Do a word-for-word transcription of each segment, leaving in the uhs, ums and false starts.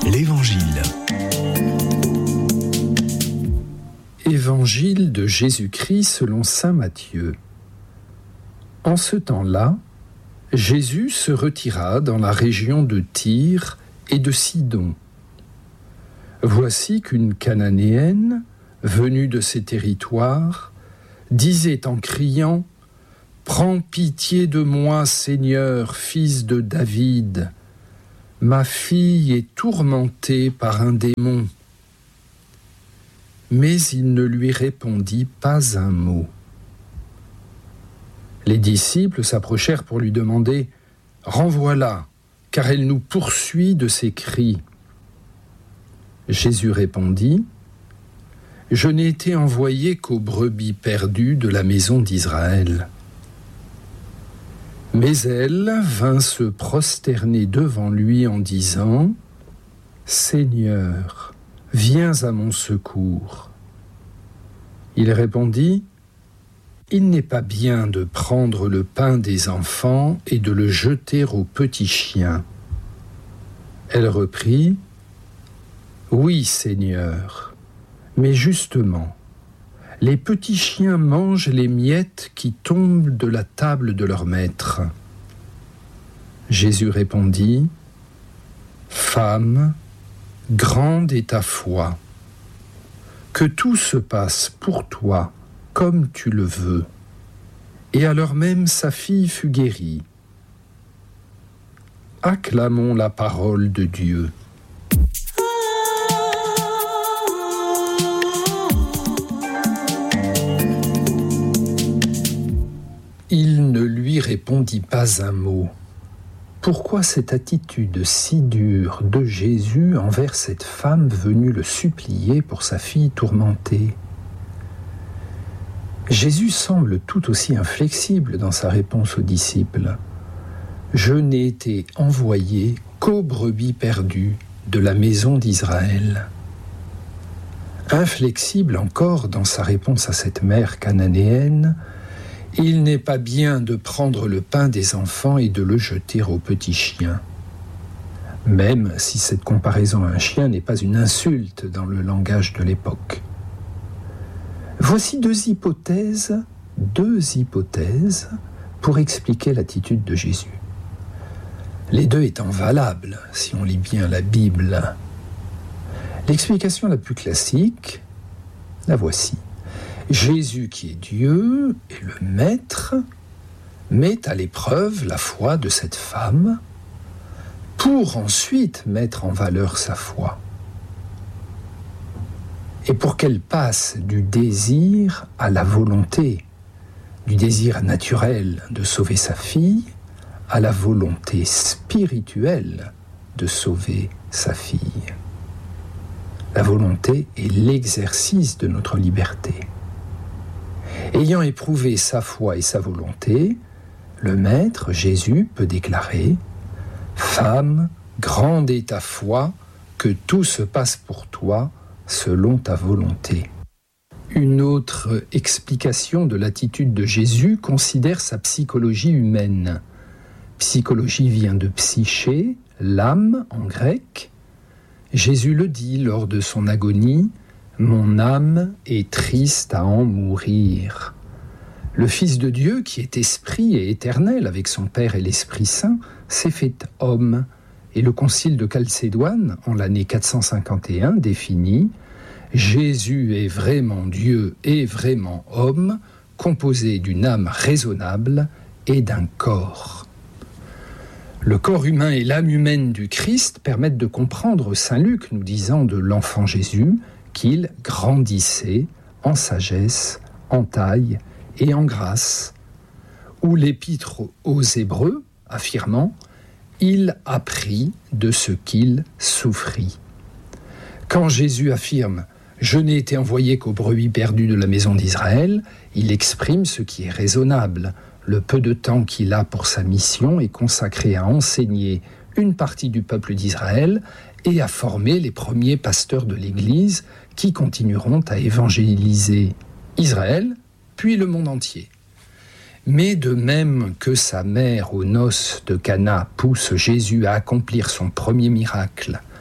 L'Évangile. Évangile de Jésus-Christ selon saint Matthieu. En ce temps-là, Jésus se retira dans la région de Tyr et de Sidon. Voici qu'une Cananéenne, venue de ces territoires, disait en criant « Prends pitié de moi, Seigneur, fils de David. Ma fille est tourmentée par un démon. » Mais il ne lui répondit pas un mot. Les disciples s'approchèrent pour lui demander « Renvoie-la, car elle nous poursuit de ses cris. » Jésus répondit « Je n'ai été envoyé qu'aux brebis perdues de la maison d'Israël. » Mais elle vint se prosterner devant lui en disant « Seigneur, viens à mon secours. » Il répondit « Il n'est pas bien de prendre le pain des enfants et de le jeter aux petits chiens. » Elle reprit « Oui, Seigneur, mais justement, les petits chiens mangent les miettes qui tombent de la table de leur maître. » Jésus répondit « Femme, grande est ta foi. Que tout se passe pour toi comme tu le veux. » Et à l'heure même, sa fille fut guérie. Acclamons la parole de Dieu. Il ne lui répondit pas un mot. Pourquoi cette attitude si dure de Jésus envers cette femme venue le supplier pour sa fille tourmentée ? Jésus semble tout aussi inflexible dans sa réponse aux disciples. « Je n'ai été envoyé qu'aux brebis perdues de la maison d'Israël. » Inflexible encore dans sa réponse à cette mère cananéenne, il n'est pas bien de prendre le pain des enfants et de le jeter aux petits chiens. Même si cette comparaison à un chien n'est pas une insulte dans le langage de l'époque. Voici deux hypothèses, deux hypothèses pour expliquer l'attitude de Jésus. Les deux étant valables, si on lit bien la Bible. L'explication la plus classique, la voici. Jésus, qui est Dieu et le Maître, met à l'épreuve la foi de cette femme pour ensuite mettre en valeur sa foi. Et pour qu'elle passe du désir à la volonté, du désir naturel de sauver sa fille à la volonté spirituelle de sauver sa fille. La volonté est l'exercice de notre liberté. Ayant éprouvé sa foi et sa volonté, le Maître, Jésus, peut déclarer « Femme, grande est ta foi, que tout se passe pour toi selon ta volonté. » Une autre explication de l'attitude de Jésus considère sa psychologie humaine. Psychologie vient de psyché, l'âme en grec. Jésus le dit lors de son agonie « Mon âme est triste à en mourir. » Le Fils de Dieu, qui est esprit et éternel avec son Père et l'Esprit Saint, s'est fait homme. Et le concile de Chalcédoine, en l'année quatre cent cinquante et un, définit « Jésus est vraiment Dieu et vraiment homme, composé d'une âme raisonnable et d'un corps. » Le corps humain et l'âme humaine du Christ permettent de comprendre saint Luc nous disant de l'enfant Jésus qu'il grandissait en sagesse, en taille et en grâce, ou l'épître aux Hébreux affirmant « Il apprit de ce qu'il souffrit ». Quand Jésus affirme « Je n'ai été envoyé qu'aux brebis perdues de la maison d'Israël », il exprime ce qui est raisonnable. Le peu de temps qu'il a pour sa mission est consacré à enseigner une partie du peuple d'Israël et à former les premiers pasteurs de l'Église qui continueront à évangéliser Israël, puis le monde entier. Mais de même que sa mère aux noces de Cana pousse Jésus à accomplir son premier miracle,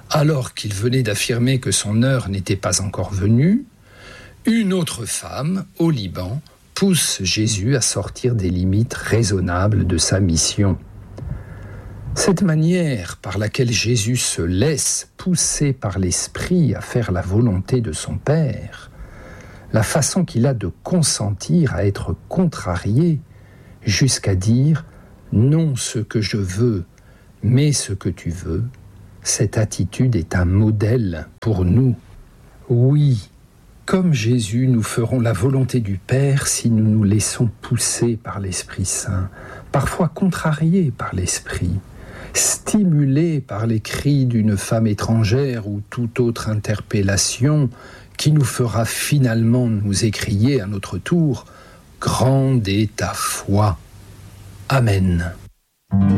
Alors qu'il venait d'affirmer que son heure n'était pas encore venue, une autre femme, au Liban, pousse Jésus à sortir des limites raisonnables de sa mission. Cette manière par laquelle Jésus se laisse pousser par l'Esprit à faire la volonté de son Père, la façon qu'il a de consentir à être contrarié jusqu'à dire « non ce que je veux, mais ce que tu veux », cette attitude est un modèle pour nous. Oui, comme Jésus, nous ferons la volonté du Père si nous nous laissons pousser par l'Esprit Saint, parfois contrariés par l'Esprit, stimulés par les cris d'une femme étrangère ou toute autre interpellation qui nous fera finalement nous écrier à notre tour « Grande est ta foi ». Amen.